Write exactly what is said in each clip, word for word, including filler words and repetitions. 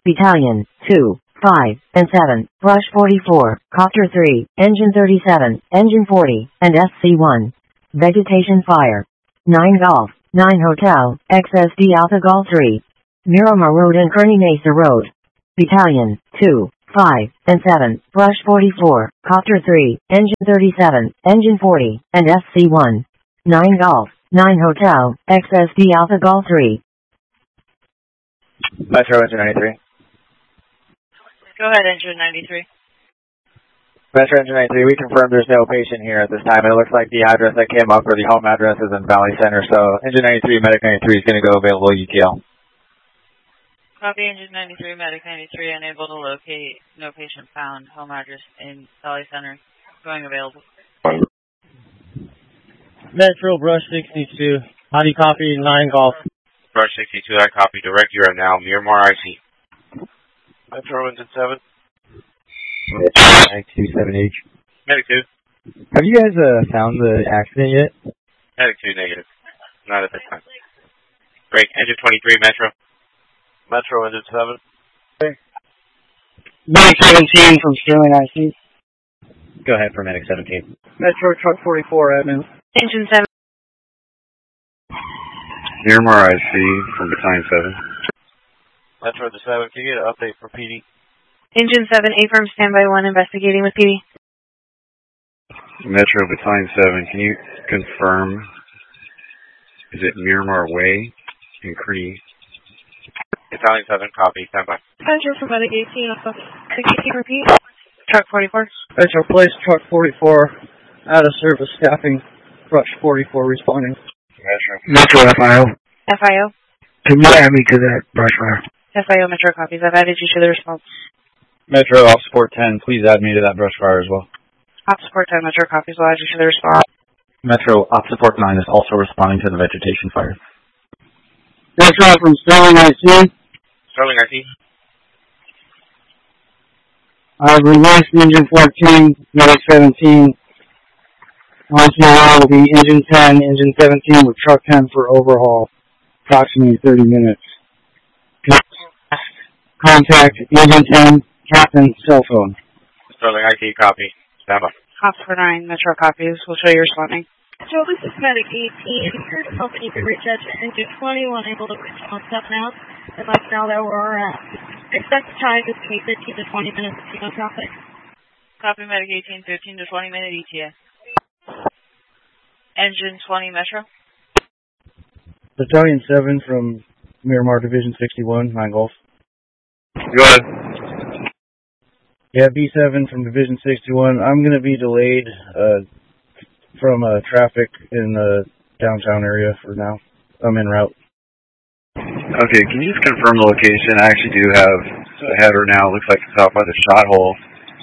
Battalion, two, five, and seven, Brush forty-four, Copter three, Engine thirty-seven, Engine forty, and S C one. Vegetation fire. nine Golf, nine Hotel, X S D Alpha Golf three. Miramar Road and Kearney Mesa Road. Battalion, two, five, and seven, Brush forty-four, Copter three, Engine thirty-seven, Engine forty, and S C one. nine Golf, nine Hotel, X S D Alpha Golf three. Metro Engine ninety-three. Go ahead, Engine ninety-three. Metro Engine ninety-three, we confirm there's no patient here at this time. It looks like the address that came up, or the home address, is in Valley Center, so Engine ninety-three, Medic ninety-three is going to go available U T L. Copy, Engine ninety-three, Medic ninety-three, unable to locate, no patient found, home address in Valley Center, going available. Metro Brush sixty-two, how do you copy nine Golf? Brush sixty-two, I copy. Direct you right now, Miramar I C. Metro Engine seven. Medic two seven H. Medic two. Have you guys uh, found the accident yet? Medic two, negative. Not at this time. Break, Engine twenty-three, Metro. Metro Engine seven. Medic seventeen from Sterling I C. Go ahead for Medic seventeen. Metro Truck forty-four, admin. Engine seven. Miramar I C from Battalion seven. Metro Engine seven, can you get an update for P D? Engine seven, A firm standby one, investigating with P D. Metro Battalion seven, can you confirm, is it Miramar Way in Kearney? Battalion seven, copy, standby. Metro for Medic eighteen, can you repeat? Truck forty-four. Metro Place Truck forty-four, out of service staffing, Brush forty-four responding. Metro. Metro F I O. F I O. Can you add me to that brush fire? F I O, Metro copies. I've added you to the response. Metro Off Support ten, please add me to that brush fire as well. Op support ten, Metro copies. I'll add you to the response. Metro Op Support nine is also responding to the vegetation fire. Metro from Sterling I C. Sterling I C. I've released Engine fourteen, Medic seventeen. Onto will be Engine ten, Engine seventeen with Truck ten for overhaul, approximately thirty minutes. Contact Engine ten, Captain, cell phone. Sterling I C, copy. Stand by. Op for nine, Metro copies. We'll show you responding. So this is Medic eighteen. Here's something you can reach out to Engine twenty-one, able to reach on step now. And like now that we're at. Expect time is between fifteen to twenty minutes of T O traffic. Copy, Medic eighteen, fifteen to twenty minute E T A. Engine twenty, Metro. Battalion seven from Miramar Division sixty-one, nine Golf. Go ahead. Yeah, B seven from Division sixty-one. I'm going to be delayed uh, from uh, traffic in the downtown area for now. I'm en route. Okay, can you just confirm the location? I actually do have a header now. It looks like it's out by the shot hole.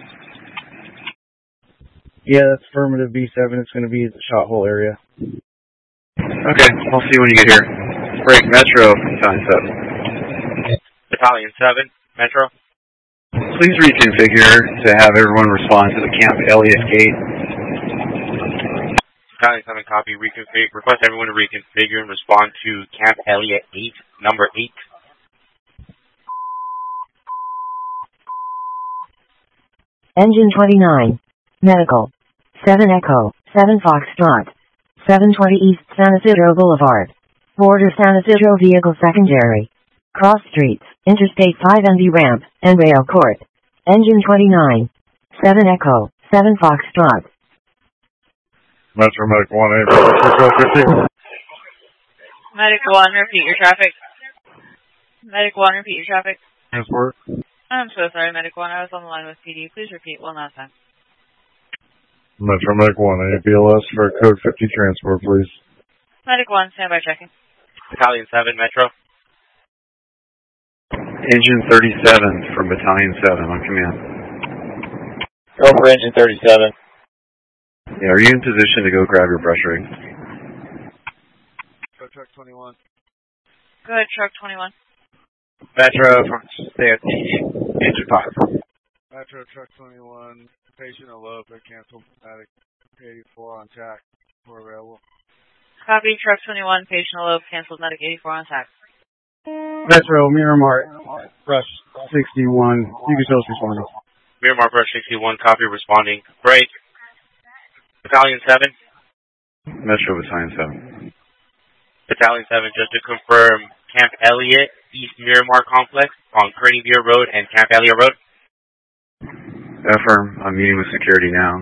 Yeah, that's affirmative B seven. It's going to be the shot hole area. Okay, I'll see you when you get here. Break, Metro, Battalion seven. Battalion seven, Metro. Please reconfigure to have everyone respond to the Camp Elliott gate. Battalion seven, copy. Reconfig. Request everyone to reconfigure and respond to Camp Elliott eight, number eight. Engine twenty-nine. Medical. seven Echo, seven Foxtrot. seven twenty East San Isidro Boulevard. Border San Isidro Vehicle Secondary. Cross Streets, Interstate five and the Ramp, and Rail Court. Engine twenty-nine. seven Echo, seven Foxtrot. Metro Medic one, eight. Medic one, repeat your traffic. Medic one, repeat your traffic. Transport. I'm so sorry, Medic one. I was on the line with P D. Please repeat one last time. Metro Medic one, A B L S for code fifty transport, please. Medic one, standby checking. Battalion seven, Metro. Engine thirty-seven from Battalion seven on command. Go for Engine thirty-seven. Yeah, are you in position to go grab your brush rig? Go Truck twenty-one. Go ahead, Truck twenty-one. Metro from stay at the Engine five. Metro Truck twenty-one. Patient elope and canceled Medic eighty-four on tack. We're available. Copy, Truck twenty-one. Patient elope, canceled Medic eighty-four on tack. Metro Miramar Brush sixty-one. You can show us responding. Miramar Brush sixty-one, copy, responding. Break. Battalion seven. Metro Battalion seven. Battalion seven, just to confirm, Camp Elliott, East Miramar Complex on Kearney Beer Road and Camp Elliott Road. Affirm. I'm meeting with security now.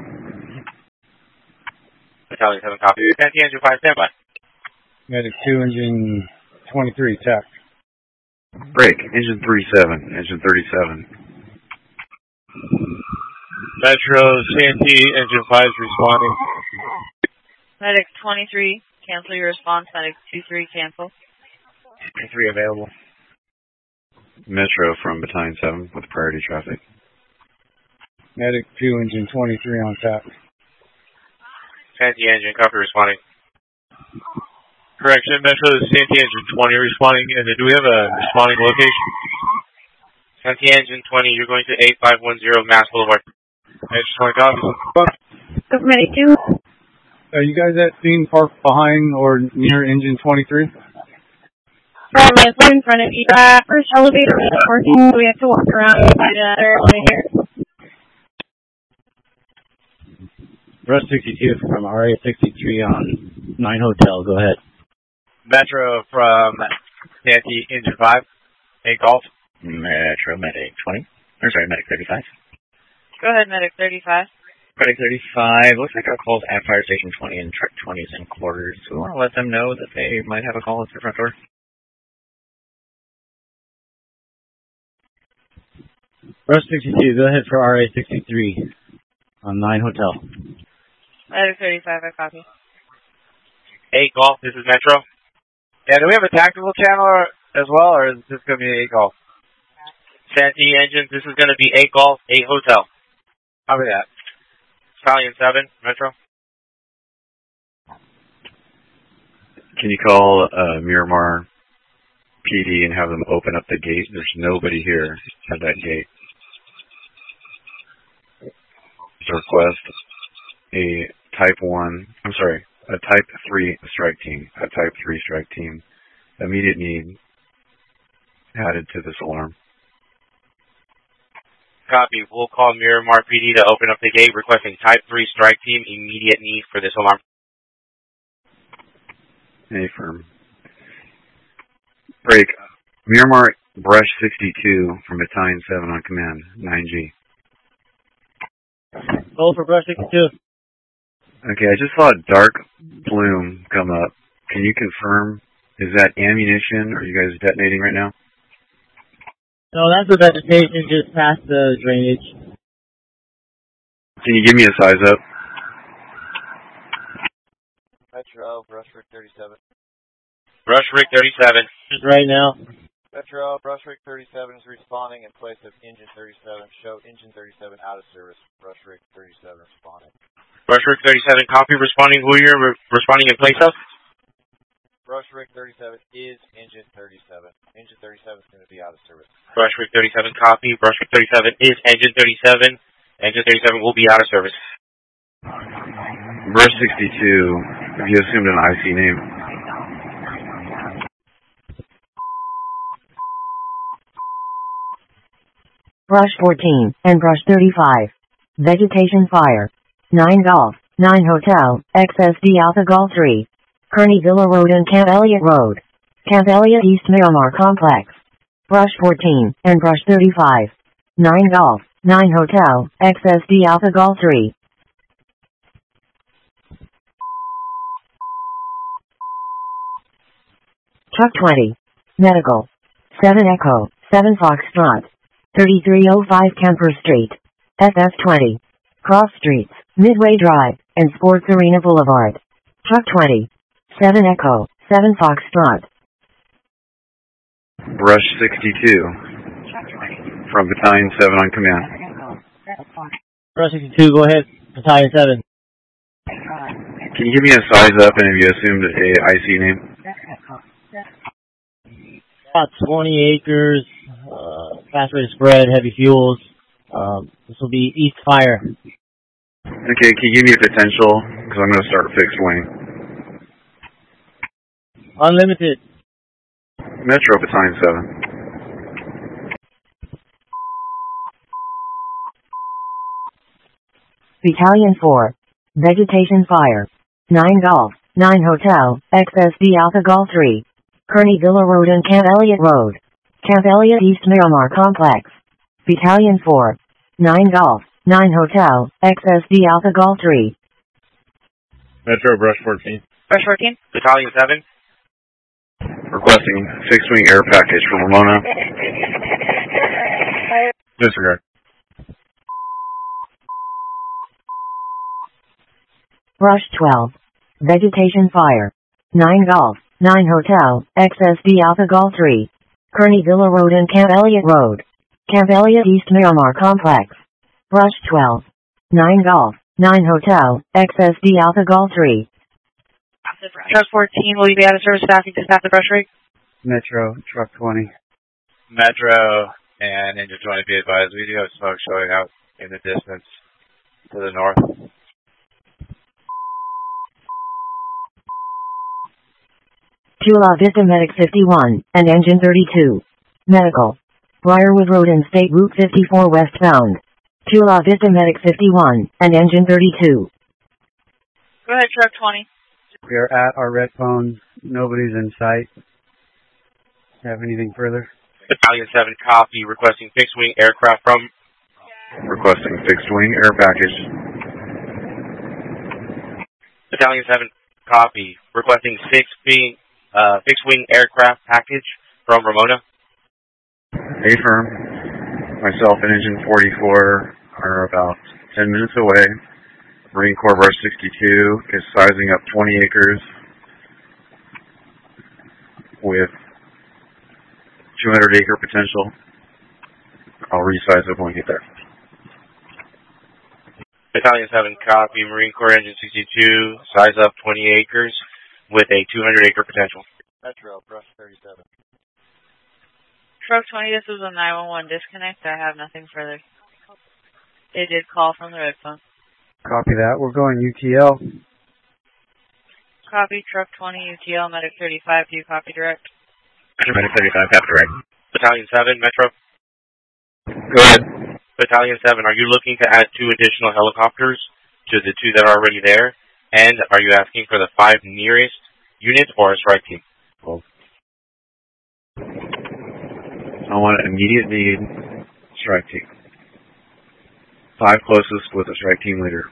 Battalion seven, copy. Fancy Engine five, standby. Medic two, Engine twenty-three, tech. Break. Engine thirty-seven. Engine thirty-seven. Metro, Santee, Engine five is responding. Medic twenty-three, cancel your response. Medic two three, cancel. two three available. Metro from Battalion seven with priority traffic. Medic two, Engine twenty-three on tap. Santee Engine, copy, responding. Correction, Metro, Santee Engine twenty responding. And do we have a responding location? Santee Engine twenty, you're going to eight five one zero Mass Boulevard. Engine twenty, copy. Medic two. Are you guys at scene parked behind or near Engine twenty-three? Well, my in front of you. Uh, first elevator is parking, so we have to walk around and find that airplane here. Rush sixty-two from R A sixty-three on nine Hotel. Go ahead. Metro from Santee, Engine five, eight Golf. Metro, Medic twenty. Or sorry, Medic thirty-five. Go ahead, Medic thirty-five. Medic thirty-five. Looks like our call's at Fire Station twenty and Truck twenty is in quarters. So we want to let them know that they might have a call at the front door. Rush sixty-two, go ahead for R A sixty-three on nine Hotel. Medic thirty-five, I copy. eight Golf, this is Metro. Yeah, do we have a tactical channel or, as well, or is this going to be eight Golf? Santee Engines, this is going to be eight Golf, eight Hotel. Copy that. Battalion seven, Metro. Can you call uh, Miramar P D and have them open up the gate? There's nobody here at that gate. To request a Type one, I'm sorry, a Type three strike team, a Type three strike team. Immediate need added to this alarm. Copy. We'll call Miramar P D to open up the gate, requesting Type three strike team, immediate need for this alarm. A firm. Break. Miramar Brush sixty-two from Battalion seven on command, nine G. Hold for Brush sixty-two. Okay, I just saw a dark plume come up. Can you confirm, is that ammunition or are you guys detonating right now? No, that's the vegetation just past the drainage. Can you give me a size up? Metro, Brushwick thirty-seven. Brushwick thirty-seven. Just right now. Metro, Brushwick thirty-seven is responding in place of Engine thirty-seven. Show Engine thirty-seven out of service. Brushwick thirty-seven responding. Brushwick thirty-seven, copy, responding. Who you're re responding in place of? Brushwick thirty-seven is Engine thirty-seven. Engine thirty-seven is going to be out of service. Brushwick thirty-seven, copy. Brushwick thirty-seven is Engine thirty-seven. Engine thirty-seven will be out of service. Brush sixty-two, have you assumed an I C name? Brush fourteen and Brush thirty-five. Vegetation fire. nine Golf, nine Hotel, X S D Alpha Golf three. Kearney Villa Road and Camp Elliott Road. Camp Elliott East Miramar Complex. Brush fourteen and Brush thirty-five. nine Golf, nine Hotel, X S D Alpha Golf three. Truck twenty. Medical. seven Echo, seven Foxtrot. thirty-three oh five Kemper Street. F F twenty. Cross Streets, Midway Drive, and Sports Arena Boulevard. Truck twenty. seven Echo, seven Foxtrot. Brush sixty-two from Battalion seven on command. Brush sixty-two, go ahead. Battalion seven. Can you give me a size up and have you assumed a I C name? About twenty acres, uh, fast rate of spread, heavy fuels. Um, this will be East Fire. Okay, can you give me a potential? Because I'm going to start fixed wing. Unlimited. Metro Battalion seven. Battalion four. Vegetation Fire. nine Golf, nine Hotel, X S D Alpha Golf three. Kearney Villa Road and Camp Elliott Road. Camp Elliott East Miramar Complex. Battalion four. nine Golf, nine Hotel, X S D Alpha Golf three. Metro, Brush fourteen. Brush fourteen. Battalion seven. Requesting fixed wing air package from Ramona. Disregard. Brush twelve. Vegetation Fire. nine Golf, nine Hotel, X S D Alpha Golf three. Kearney Villa Road and Camp Elliott Road. Camp Elliott East Miramar Complex. Brush twelve. nine Golf, nine Hotel, X S D Alpha Golf three. Truck fourteen, will you be out of service staffing to staff the brush rig? Metro, truck twenty. Metro and Engine twenty, be advised, we do have smoke showing out in the distance to the north. Chula Vista Medic fifty-one, and Engine thirty-two. Medical. Briarwood Road and State Route fifty-four westbound. Chula Vista Medic fifty-one, and Engine thirty-two. Go ahead, truck twenty. We are at our red phone. Nobody's in sight. Have anything further? Battalion seven, copy. Requesting fixed wing aircraft from. Requesting fixed wing air package. Battalion seven, copy. Requesting fixed wing, uh, fixed wing aircraft package from Ramona. Affirm. Myself and Engine forty-four are about ten minutes away. Marine Corps Brush sixty-two is sizing up twenty acres with two hundred acre potential. I'll resize it when we get there. Battalion seven, copy. Marine Corps Engine sixty-two, size up twenty acres with a two hundred acre potential. Metro, Brush thirty-seven. Truck twenty, this is a nine one one disconnect. I have nothing further. They did call from the red phone. Copy that. We're going U T L. Copy, truck twenty, U T L, Medic thirty-five, do you copy direct? Medic thirty-five, copy direct. Battalion seven, Metro. Go ahead. Battalion seven, are you looking to add two additional helicopters to the two that are already there? And are you asking for the five nearest units or a strike team? Well, I want an immediate need strike team. Five closest with a strike team leader.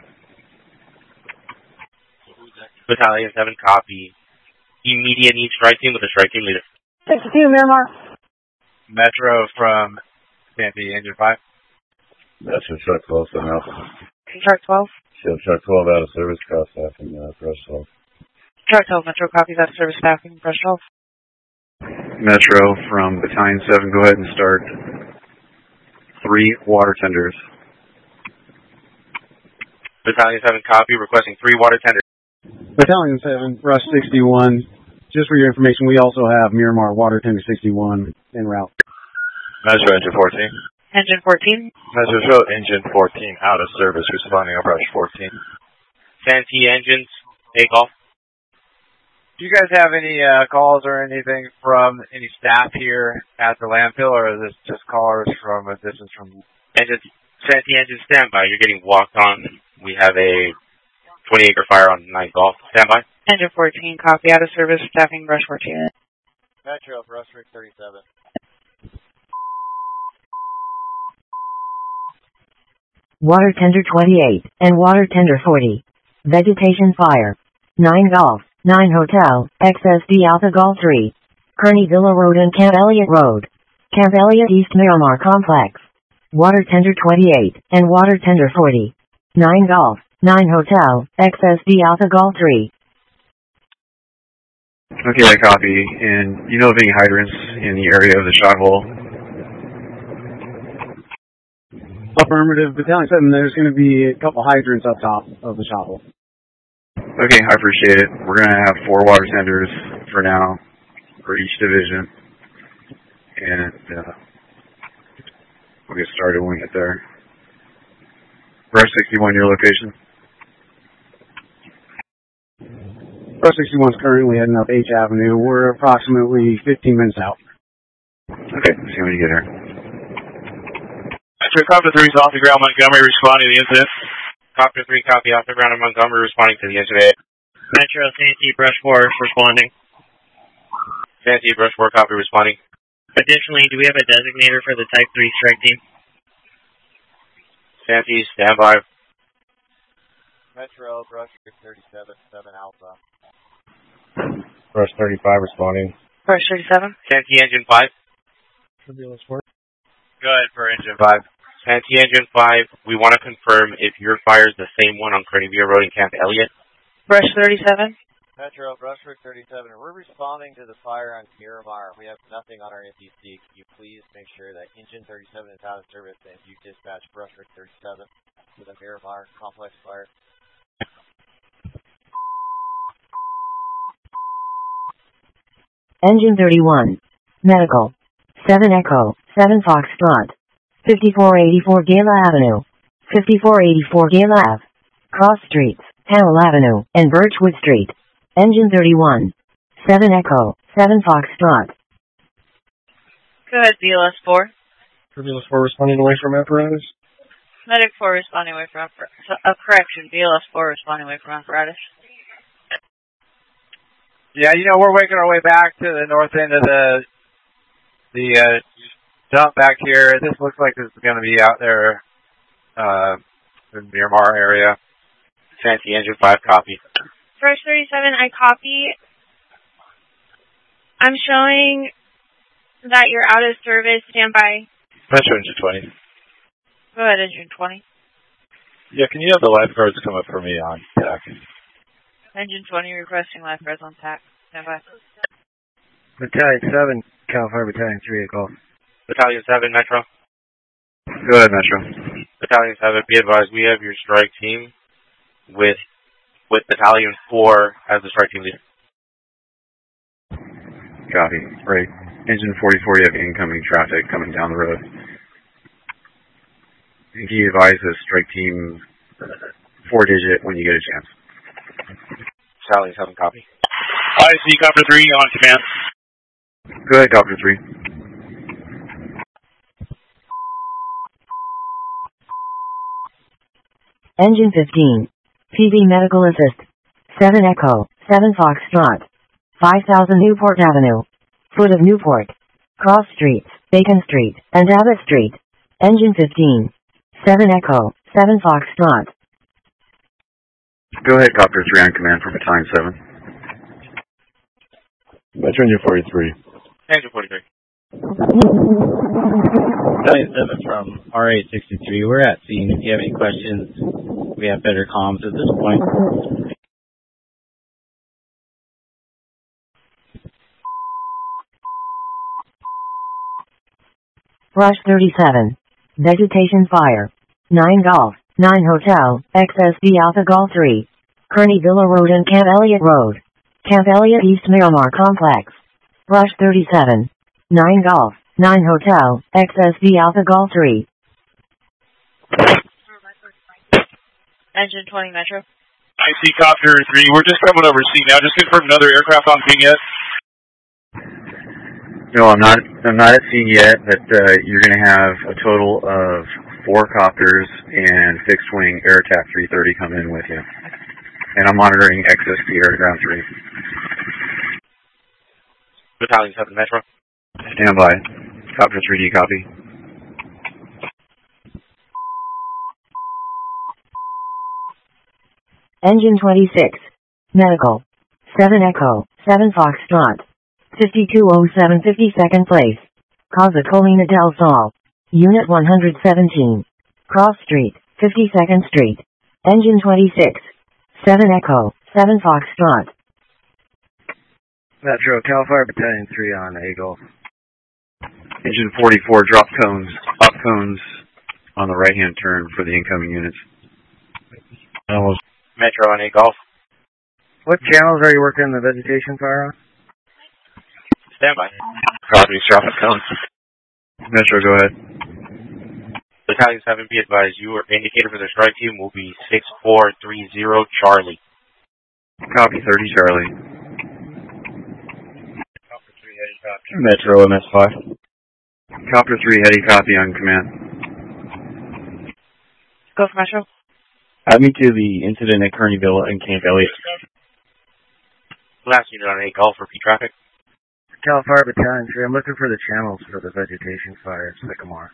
Battalion seven, copy. Immediate need strike team with a strike team leader. sixty-two, Miramar. Metro from Stampede, Engine five. That's your truck close enough. Truck twelve. Shield truck twelve out of service, cross staffing, uh, brush twelve. Truck twelve, Metro, copies out of service staffing, brush twelve. Metro from Battalion seven, go ahead and start three water tenders. Battalion seven, copy. Requesting three water tenders. Battalion seven, Rush sixty-one. Just for your information, we also have Miramar Water Tender sixty-one en route. Metro, Engine fourteen. Engine fourteen. Metro, show Engine fourteen out of service, responding on Brush fourteen. Santee engines, take off. Do you guys have any uh, calls or anything from any staff here at the landfill, or is this just callers from a distance from? Engine, Santee engine, standby. You're getting walked on. We have a twenty acre fire on ninth Golf. Standby. Engine fourteen, copy out of service, staffing, brush fourteen. Metro, Brush Rig thirty-seven. Water Tender twenty-eight, and Water Tender forty. Vegetation Fire. nine Golf, nine Hotel, X S D Alpha Golf three. Kearney Villa Road and Camp Elliott Road. Camp Elliott East Miramar Complex. Water Tender twenty-eight, and Water Tender forty. nine Golf, nine Hotel, X S D Alpha Golf three. Okay, I copy. And you know of any hydrants in the area of the shot hole? Affirmative. Battalion seven, there's going to be a couple hydrants up top of the shot hole. Okay, I appreciate it. We're going to have four water tenders for now for each division. And uh, we'll get started when we get there. Brush sixty-one, your location? Brush sixty-one is currently heading up H Avenue. We're approximately fifteen minutes out. Okay, see when you get here. Helicopter three is off the ground, Montgomery, responding to the incident. Copter three, copy off the ground in Montgomery, responding to the engine A. Metro, Santee, Brush four, responding. Santee, Brush four, copy, responding. Additionally, do we have a designator for the Type three strike team? Santee, stand by. Metro, Brush thirty-seven, seven Alpha. Brush thirty-five responding. Brush thirty-seven. Santee, engine five. Turbulence four. Go ahead for engine five. Santee, engine five, we want to confirm if your fire is the same one on Carnegie Road in Camp Elliott. Brush thirty-seven. Metro, Brushwick thirty-seven. We're responding to the fire on Miramar. We have nothing on our N P C. Can you please make sure that engine thirty-seven is out of service and you dispatch Brushwick thirty-seven to the Miramar complex fire? Engine thirty-one. Medical. seven Echo, seven Foxtrot. fifty-four eighty-four Gala Avenue. fifty-four eighty-four Gala Ave. Cross Streets, Howell Avenue, and Birchwood Street. Engine thirty-one. seven Echo, seven Foxtrot. Go ahead, B L S four. Turbulence four responding away from apparatus. Medic four responding away from apparatus. Uh, correction, B L S four responding away from apparatus. Yeah, you know, we're making our way back to the north end of the the uh, dump back here. This looks like this is going to be out there uh, in the Miramar area. Santee, engine five, copy. Brush thirty-seven, I copy. I'm showing that you're out of service. Stand by. Metro, engine twenty. Go ahead, engine twenty. Yeah, can you have the lifeguards come up for me on deck? Engine twenty requesting lifeguards on tack. Stand by. Battalion seven, Cal Fire Battalion three, Golf. Battalion seven, Metro. Go ahead, Metro. Battalion seven, be advised, we have your strike team with with Battalion four as the strike team leader. Copy. Right. Engine forty-four, you have incoming traffic coming down the road. Can you advise the strike team four digit when you get a chance? Battalion seven, copy. I see Copter three on command. Go ahead, Copter three. Engine fifteen. P V Medical Assist. seven Echo, seven Foxtrot. five thousand Newport Avenue. Foot of Newport. Cross Streets, Bacon Street, and Abbott Street. Engine fifteen. seven Echo, seven Foxtrot. Go ahead, Copter three on command for Battalion seven. Metro engine forty-three. Engine forty-three. Battalion seven from R A sixty-three. We're at scene. If you have any questions, we have better comms at this point. Rush thirty-seven. Vegetation Fire. nine Golf, nine Hotel, X S B Alpha Golf three. Kearney Villa Road and Camp Elliott Road. Camp Elliott East Miramar Complex. Rush thirty-seven. nine Golf, nine Hotel, X S B Alpha Golf three. Engine twenty, Metro. I see Copter three. We're just coming over C now. Just confirm another aircraft on ping yet. No, I'm not. I'm not at scene yet, but uh, you're going to have a total of four copters and fixed wing Air Attack three thirty come in with you, and I'm monitoring X S P Air to Ground three. Battalion seven, Metro. Stand by. Copter three D, copy. Engine twenty-six. Medical. seven Echo, seven Foxtrot. fifty-two oh seven fifty-second place. Casa Colina del Sol. Unit one hundred seventeen. Cross Street, fifty-second Street. Engine twenty-six. seven Echo, seven Foxtrot. Metro, Cal Fire Battalion three on Eagle. Engine forty-four, drop cones, up cones on the right-hand turn for the incoming units. Almost. Metro on A Golf. What channels are you working the vegetation fire on? Stand by. Copy, drop cones. Metro, go ahead. Battalion seven, be advised, your indicator for the strike team will be six four three zero Charlie. Copy, thirty Charlie. Metro M S five. Copter three, heady copy on command. Go for Metro. Add me to the incident at Kearney Villa and Camp Elliott. Last unit on eight Golf, repeat traffic. Cal Fire Battalion three, I'm looking for the channels for the vegetation fire at Sycamore.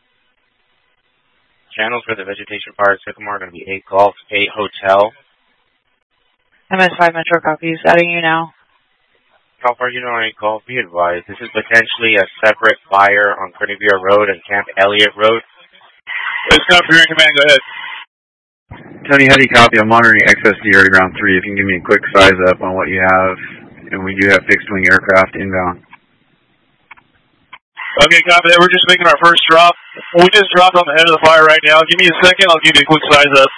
Channels for the vegetation fire at Sycamore are going to be eight Golf, eight Hotel. M S five Metro copies, adding you now. Cal Fire Unit on eight Golf, be advised, this is potentially a separate fire on Kearney Villa Road and Camp Elliott Road. It's not for your command, go ahead. Tony, how do you copy? I'm monitoring X S D already round three. If you can give me a quick size up on what you have. And we do have fixed-wing aircraft inbound. Okay, copy that. We're just making our first drop. We just dropped on the head of the fire right now. Give me a second. I'll give you a quick size up.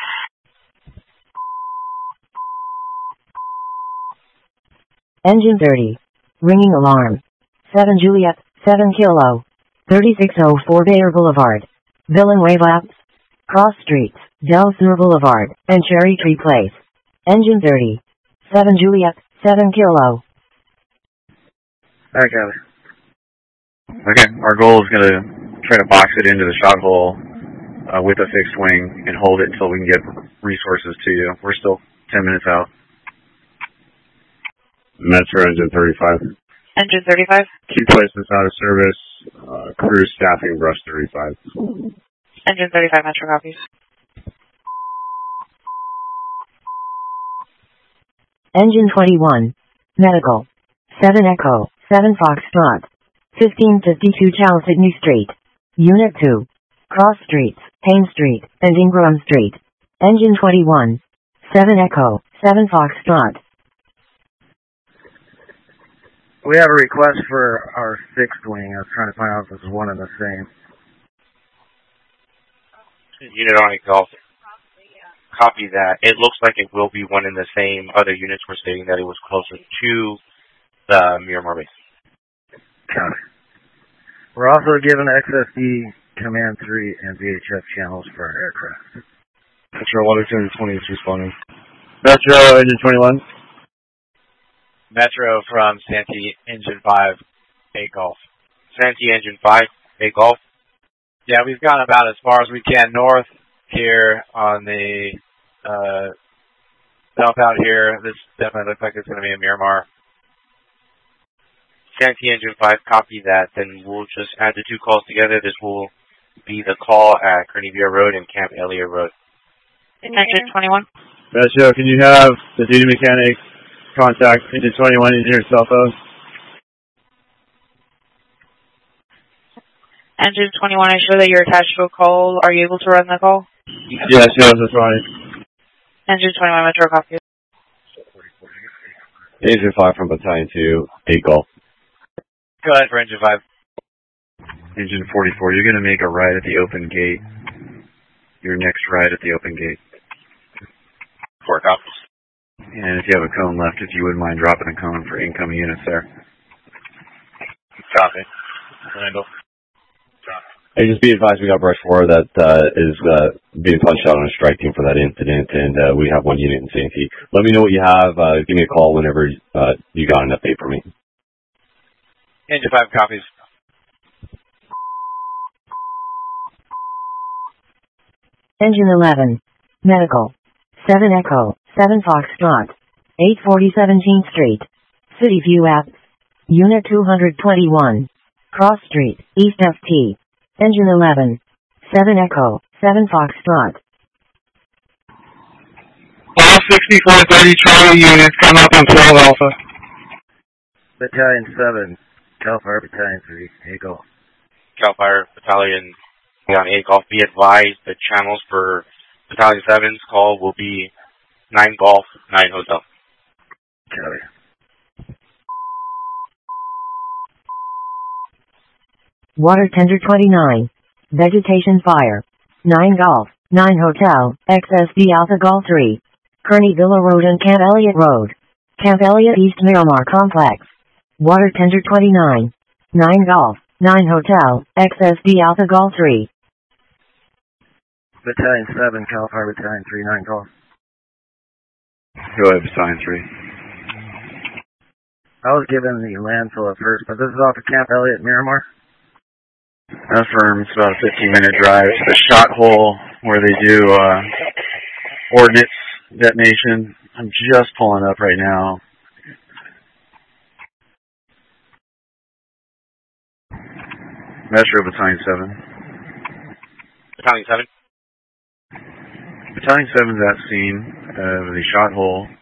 Engine thirty. Ringing alarm. seven Juliet, seven Kilo. thirty-six oh four Bayer Boulevard. Villanueva, Cross Streets, Del Sur Boulevard, and Cherry Tree Place. Engine thirty. seven Juliet, seven Kilo. Alright, got it. Okay, our goal is going to try to box it into the shot hole uh, with a fixed wing and hold it until we can get resources to you. We're still ten minutes out. Metro Engine thirty-five. Engine thirty-five. Key placements out of service. Uh, crew staffing brush thirty-five. Engine thirty-five Metro copies. Engine twenty-one. Medical. seven Echo, seven Foxtrot. fifteen fifty-two Chalcedony Street. Unit two. Cross Streets, Payne Street, and Ingram Street. Engine twenty-one. seven Echo, seven Foxtrot. We have a request for our fixed wing. I was trying to find out if this is one and the same. Unit on eight Golf. Copy that. It looks like it will be one and the same. Other units were stating that it was closer to the Miramar base. Got it. We're also given X S D Command three and V H F channels for our aircraft. Metro Water two twenty is responding. Metro Engine twenty-one. Metro from Santee Engine five, eight Golf. Santee Engine five, eight Golf. Yeah, we've gone about as far as we can north here on the uh, south out here. This definitely looks like it's going to be a Miramar. Santee Engine five, copy that. Then we'll just add the two calls together. This will be the call at Kearney Villa Road and Camp Elliott Road. Engine twenty-one. Metro, can you have the duty mechanic contact Engine twenty-one into your cell phone? Engine twenty-one, I show that you're attached to a call. Are you able to run the call? Yes, yes, that's fine. Engine twenty-one, Metro copy. Engine five from Battalion two, eight Golf. Go ahead for Engine five. Engine forty-four, you're going to make a right at the open gate. Your next right at the open gate. Four copies. And if you have a cone left, if you wouldn't mind dropping a cone for incoming units there. Copy. Randall. Hey, just be advised, we got brush four that uh, is uh, being punched out on a strike team for that incident, and uh, we have one unit in Santee. Let me know what you have. Uh, give me a call whenever uh, you got an update for me. Engine five copies. Engine eleven. Medical. seven Echo, seven Foxtrot. eight forty seventeenth Street. City View app. Unit two twenty-one. Cross Street, East F T. Engine eleven. seven Echo, seven Foxtrot. All sixty-four thirty Charlie units come up on twelve Alpha. Battalion seven, Cal Fire Battalion three, eight Golf. Cal Fire Battalion on eight Golf. Be advised the channels for Battalion seven's call will be nine Golf, nine Hotel. Copy. Water Tender twenty-nine. Vegetation Fire. nine Golf, nine Hotel, X S D Alpha Golf three. Kearney Villa Road and Camp Elliott Road. Camp Elliott East Miramar Complex. Water Tender twenty-nine. nine Golf, nine Hotel, X S D Alpha Golf three. Battalion seven, Cal Fire Battalion three, nine Golf. Go ahead, Battalion three. I was given the landfill at first, but this is off of Camp Elliott, Miramar? Affirm, it's about a fifteen minute drive to the shot hole where they do uh, Ordnance detonation. I'm just pulling up right now. Metro Battalion seven. Battalion seven. Battalion seven's at scene of the shot hole.